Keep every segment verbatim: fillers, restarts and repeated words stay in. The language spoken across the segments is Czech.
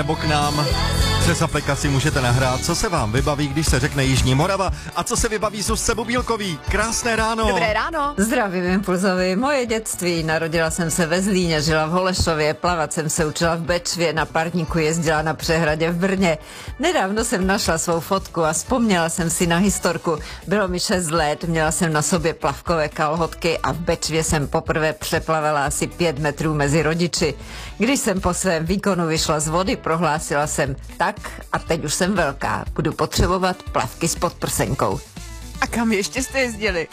nebo k nám. Přes aplikaci můžete nahrát, co se vám vybaví, když se řekne Jižní Morava a co se vybaví Zuzce Bubílkový. Krásné ráno. Dobré ráno. Zdravím Impulzovi. Moje dětství. Narodila jsem se ve Zlíně, žila v Holešově, plavat jsem se učila v Bečvě, na parníku jezdila na přehradě v Brně. Nedávno jsem našla svou fotku a vzpomněla jsem si na historku. Bylo mi šest let, měla jsem na sobě plavkové kalhotky a v Bečvě jsem poprvé přeplavala asi pět metrů mezi rodiči. Když jsem po svém výkonu vyšla z vody, prohlásila jsem tak a teď už jsem velká. Budu potřebovat plavky s podprsenkou. A kam ještě jste jezdili?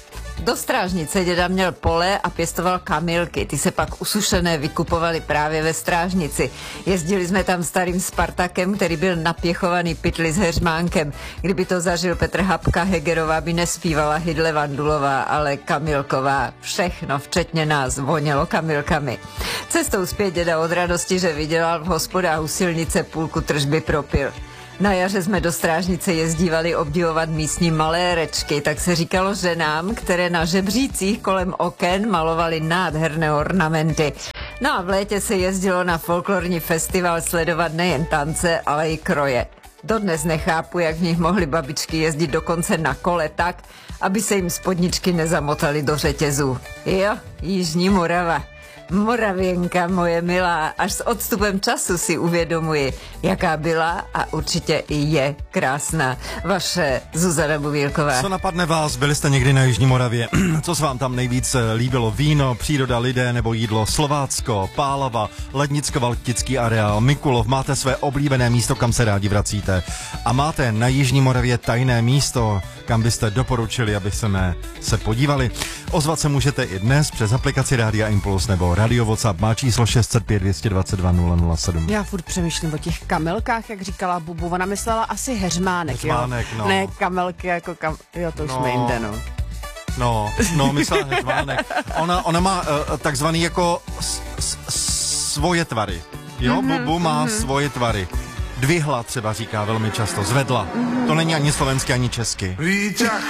Do Strážnice děda měl pole a pěstoval kamilky. Ty se pak usušené vykupovaly právě ve Strážnici. Jezdili jsme tam starým Spartakem, který byl napěchovaný pytli s heřmánkem. Kdyby to zažil Petr Hapka, Hegerová by nespívala Hydle Vandulová, ale Kamilková. Všechno, včetně nás, vonělo kamilkami. Cestou zpět děda od radosti, že vydělal v hospodách u silnice, půlku tržby propil. Na jaře jsme do Strážnice jezdívali obdivovat místní malérečky, tak se říkalo ženám, které na žebřících kolem oken malovaly nádherné ornamenty. No a v létě se jezdilo na folklorní festival sledovat nejen tance, ale i kroje. Dodnes nechápu, jak v nich mohly babičky jezdit dokonce na kole tak, aby se jim spodničky nezamotaly do řetězů. Jo, Jižní Morava. Moravěnka moje milá, až s odstupem času si uvědomuji, jaká byla a určitě i je krásná. Vaše Zuzana Bubílková. Co napadne vás? Byli jste někdy na Jižní Moravě? Co se vám tam nejvíc líbilo? Víno, příroda, lidé nebo jídlo? Slovácko, Pálava, Lednicko-Valtický areál, Mikulov. Máte své oblíbené místo, kam se rádi vracíte? A máte na Jižní Moravě tajné místo, kam byste doporučili, aby jsme se podívali? Ozvat se můžete i dnes přes aplikaci Rádia Impuls nebo Radio WhatsApp má číslo šest set pět dvě dva dva nula nula sedm. Já furt přemýšlím o těch kamelkách, jak říkala Bubu. Ona myslela asi heřmánek, Heřmánek, jo? no. Ne kamelky jako kam... Jo, to už No. jsme jinde, no. No, no, myslela heřmánek. Ona, ona má uh, takzvaný jako s, s, svoje tvary. Jo, mm-hmm, Bubu má mm-hmm. svoje tvary. Dvihla třeba říká velmi často, zvedla. Mm-hmm. To není ani slovensky, ani česky.